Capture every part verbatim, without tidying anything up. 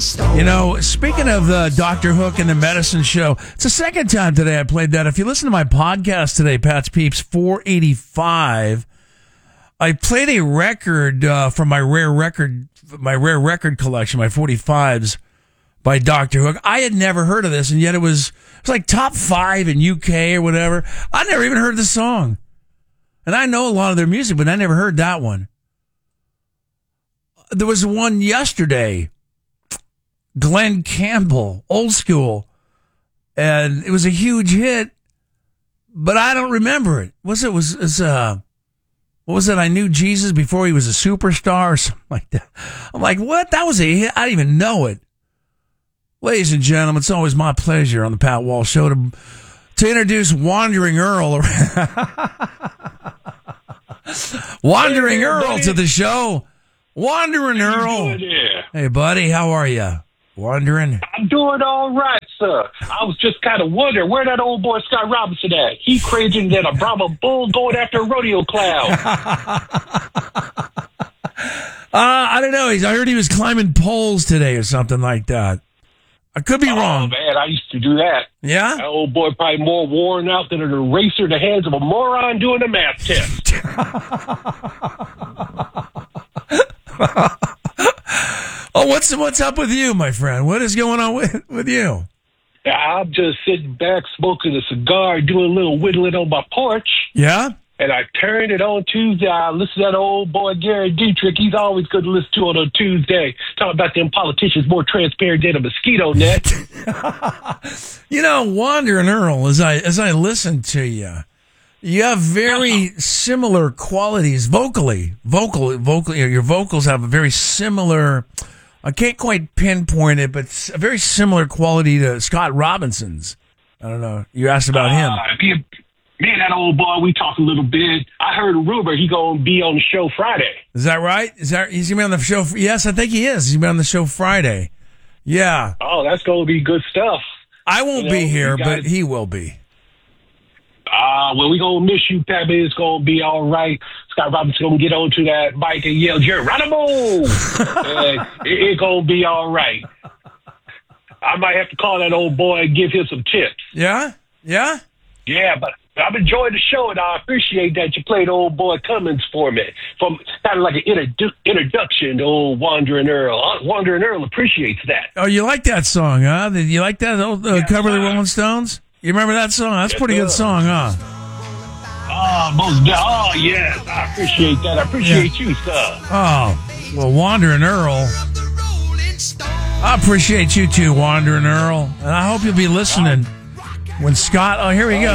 You know, speaking of uh, Doctor Hook and the Medicine Show, it's the second time today I played that. If you listen to my podcast today, Pat's Peeps four eighty-five, I played a record uh, from my rare record, my rare record collection, my forty-fives by Doctor Hook. I had never heard of this, and yet it was it was like top five in U K or whatever. I never even heard the song, and I know a lot of their music, but I never heard that one. There was one yesterday, Glenn Campbell, Old School, and it was a huge hit, but I don't remember it. Was it was, was uh, what was it? I knew Jesus before he was a superstar or something like that. I'm like, what? That was a hit? I didn't even know it. Ladies and gentlemen, it's always my pleasure on the Pat Walsh Show to to introduce Wandering Earl. Wandering hey, Earl buddy. to the show. Wandering Earl. Hey, buddy, how are you? Wandering? I'm doing all right, sir. I was just kind of wondering where that old boy Scott Robinson at. He crazier than a Brahma bull going after a rodeo clown. uh, I don't know. He's, I heard he was climbing poles today or something like that. I could be oh, wrong. Man, I used to do that. Yeah? That old boy probably more worn out than an eraser in the hands of a moron doing a math test. Oh, what's what's up with you, my friend? What is going on with, with you? I'm just sitting back smoking a cigar, doing a little whittling on my porch. Yeah? And I turned it on Tuesday. I listened to that old boy, Gary Dietrich. He's always good to listen to it on Tuesday. Talking about them politicians more transparent than a mosquito net. You know, Wandering Earl, as I, as I listen to you, you have very similar qualities vocally. Vocal, vocal, your vocals have a very similar, I can't quite pinpoint it, but a very similar quality to Scott Robinson's. I don't know. You asked about him. Uh, me, me and that old boy, we talked a little bit. I heard a rumor he going to be on the show Friday. Is that right? Is that, he's going to be on the show? Yes, I think he is. He's going to be on the show Friday. Yeah. Oh, that's going to be good stuff. I won't You know, be here, guys- but he will be. Ah, uh, well, we gonna miss you, Pat, but it's gonna be all right. Scott Robinson gonna get onto that mic and yell, Geronimo! And it, it gonna be all right. I might have to call that old boy and give him some tips. Yeah? Yeah? Yeah, but I'm enjoying the show, and I appreciate that you played old boy Cummins for me. From kind of like an introdu- introduction to old Wandering Earl. Uh, Wandering Earl appreciates that. Oh, you like that song, huh? Did you like that old uh, Yes, cover of the sir. Rolling Stones? You remember that song? That's a Yes, pretty good sir. song, huh? Oh, most de- oh, yes, I appreciate that. I appreciate you, sir. Oh, well, Wandering Earl. I appreciate you too, Wandering Earl. And I hope you'll be listening when Scott... Oh, here we go.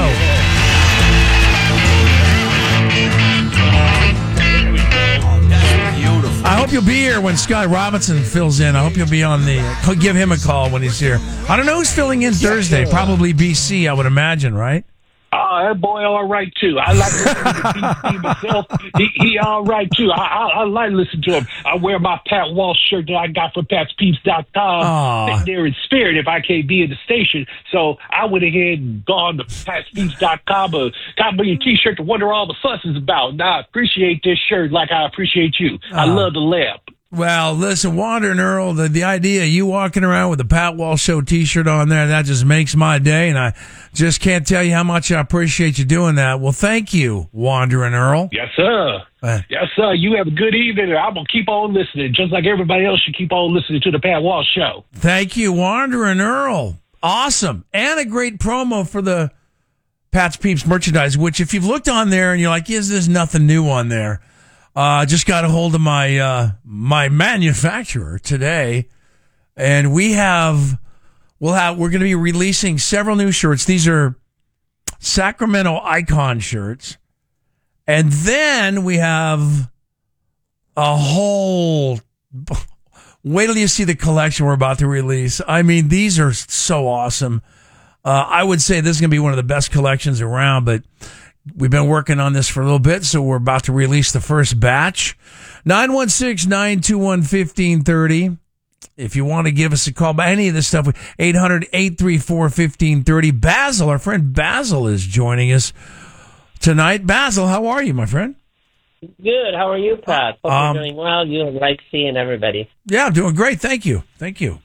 I hope you'll be here when Scott Robinson fills in. I hope you'll be on the... Uh, give him a call when he's here. I don't know who's filling in Thursday. sure. Probably B C, I would imagine, right? Oh, that boy all right, too. I like listening to B C myself. He, he all right, too. I, I, I like listening to him. I wear my Pat Walsh shirt that I got from Pats Peeps dot com. Aw. Sitting there in spirit if I can't be in the station. So I went ahead and gone to Pats Peeps dot com and got me a T-shirt to wonder all the fuss is about. And I appreciate this shirt like I appreciate you. I Aw. love the lamp. Well, listen, Wandering Earl, the, the idea of you walking around with a Pat Walsh Show T-shirt on there, that just makes my day, and I just can't tell you how much I appreciate you doing that. Well, thank you, Wandering Earl. Yes, sir. Uh, Yes, sir. You have a good evening, and I'm going to keep on listening, just like everybody else should keep on listening to the Pat Walsh Show. Thank you, Wandering Earl. Awesome. And a great promo for the Pat's Peeps merchandise, which if you've looked on there and you're like, is there's nothing new on there, uh, just got a hold of my, uh, my manufacturer today, and we have, we'll have, we're going to be releasing several new shirts. These are Sacramento Icon shirts. And then we have a whole, wait till you see the collection we're about to release. I mean, these are so awesome. Uh, I would say this is going to be one of the best collections around, but we've been working on this for a little bit, so we're about to release the first batch. nine one six, nine two one, one five three zero. If you want to give us a call about any of this stuff, eight hundred, eight three four, one five three zero. Basil, our friend Basil is joining us tonight. Basil, how are you, my friend? Good. How are you, Pat? Hope Um, you're doing well. You and Lexi and everybody. Yeah, I'm doing great. Thank you. Thank you.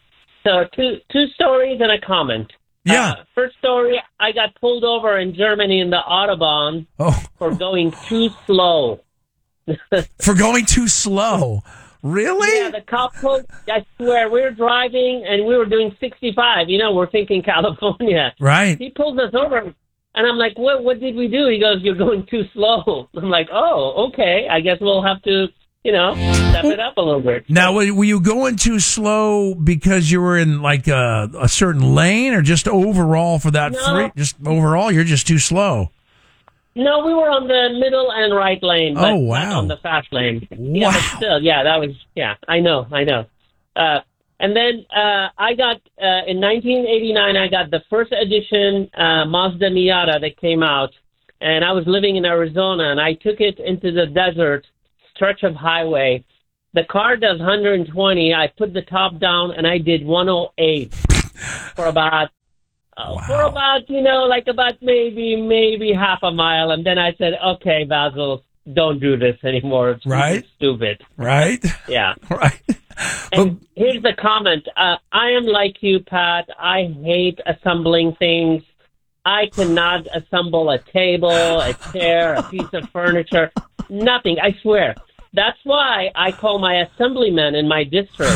So two two stories and a comment. Yeah. Uh, first story, I got pulled over in Germany in the Autobahn Oh, for going too slow. for going too slow. Really? Yeah, the cop pulled, I swear, we were driving and we were doing sixty-five. You know, we're thinking California. Right. He pulled us over and I'm like, what What did we do? He goes, you're going too slow. I'm like, oh, okay. I guess we'll have to, you know, step it up a little bit. Now, were were you going too slow because you were in like a, a certain lane, or just overall for that No. free? Just overall, you're just too slow. No, we were on the middle and right lane, but Oh, not wow. on the fast lane. Yeah, Wow. but still, yeah, that was, yeah, I know, I know. Uh, and then uh, I got, uh, in nineteen eighty-nine, I got the first edition uh, Mazda Miata that came out, and I was living in Arizona, and I took it into the desert stretch of highway. The car does one hundred twenty. I put the top down, and I did one oh eight for about Uh, Wow. For about, you know, like about maybe, maybe half a mile. And then I said, okay, Basil, don't do this anymore. It's Right. stupid. Right? Yeah. Right. And here's the comment. Uh, I am like you, Pat. I hate assembling things. I cannot assemble a table, a chair, a piece of furniture. Nothing, I swear. That's why I call my assemblyman in my district.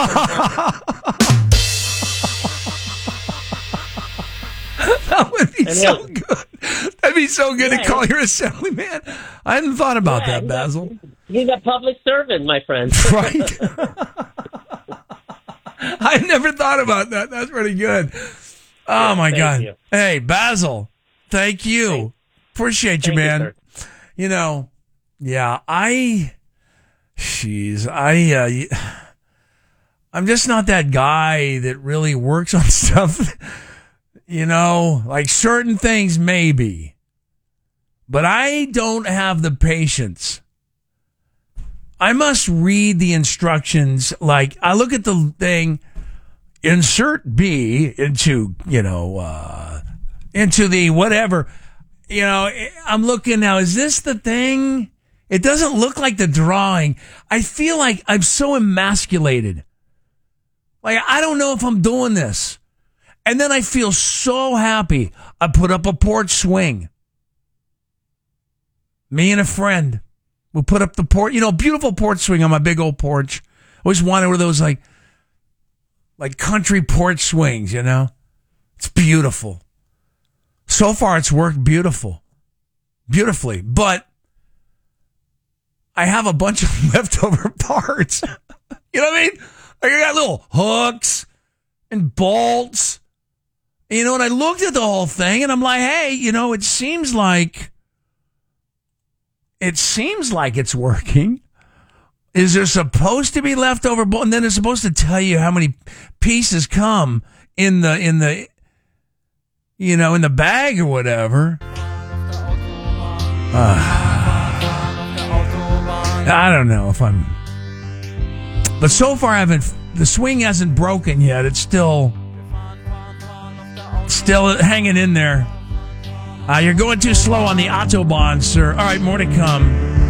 That would be And so he'll- good. That'd be so good Yeah, to call your assemblyman. I hadn't thought about Yeah, that, Basil. He's a public servant, my friend. Right? I never thought about that. That's pretty good. Oh, my thank God. you. Hey, Basil, thank you. Thank- Appreciate you, Thank you, man. sir. You know, yeah, I, jeez, I, uh, y- I'm just not that guy that really works on stuff. You know, like certain things maybe, but I don't have the patience. I must read the instructions. Like I look at the thing, insert B into, you know, uh, into the whatever, you know, I'm looking now, is this the thing? It doesn't look like the drawing. I feel like I'm so emasculated. Like, I don't know if I'm doing this. And then I feel so happy. I put up a porch swing. Me and a friend. We put up the porch, you know, beautiful porch swing on my big old porch. Always wanted one of those like, like country porch swings, you know? It's beautiful. So far, it's worked beautiful. Beautifully. But I have a bunch of leftover parts. You know what I mean? Like I got little hooks and bolts. You know, and I looked at the whole thing and I'm like, hey, you know, it seems like, it seems like it's working. Is there supposed to be leftover bolt? And then it's supposed to tell you how many pieces come in the, in the, you know, in the bag or whatever. Uh, I don't know if I'm, but so far I haven't, the swing hasn't broken yet. It's still, still hanging in there. Uh, you're going too slow on the Autobahn, sir. All right, more to come.